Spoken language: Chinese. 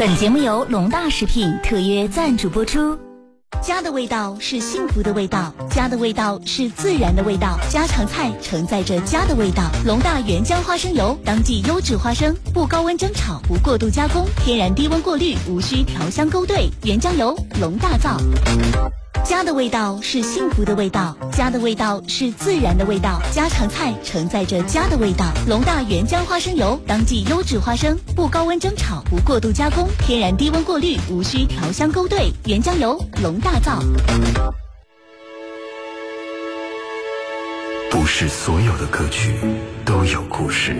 本节目由龙大食品特约赞助播出。家的味道是幸福的味道，家的味道是自然的味道，家常菜承载着家的味道。龙大原浆花生油，当季优质花生，不高温蒸炒，不过度加工，天然低温过滤，无需调香勾兑，原浆油，龙大造。家的味道是幸福的味道，家的味道是自然的味道，家常菜承载着家的味道。龙大原浆花生油，当季优质花生，不高温蒸炒，不过度加工，天然低温过滤，无需调香勾兑，原浆油，龙大造。 不是所有的歌曲都有故事，